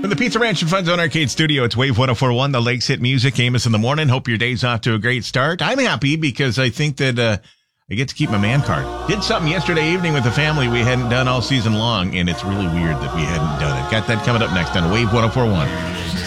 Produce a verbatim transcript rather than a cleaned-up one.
From the Pizza Ranch and Fun Zone Arcade Studio, it's Wave one oh four point one, the Lakes Hit Music, Amos in the morning. Hope your day's off to a great start. I'm happy because I think that uh, I get to keep my man card. Did something yesterday evening with the family we hadn't done all season long, and it's really weird that we hadn't done it. Got that coming up next on Wave one oh four point one.